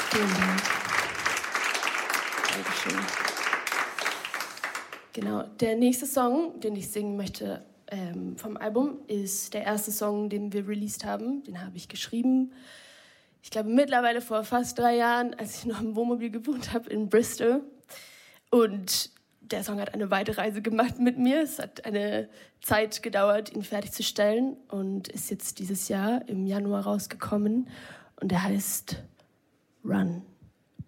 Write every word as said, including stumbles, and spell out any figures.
Vielen Dank. Dankeschön. Genau, der nächste Song, den ich singen möchte ähm, vom Album, ist der erste Song, den wir released haben. Den habe ich geschrieben, ich glaube mittlerweile vor fast drei Jahren, als ich noch im Wohnmobil gewohnt habe in Bristol. Und der Song hat eine weite Reise gemacht mit mir. Es hat eine Zeit gedauert, ihn fertigzustellen und ist jetzt dieses Jahr im Januar rausgekommen. Und der heißt Run.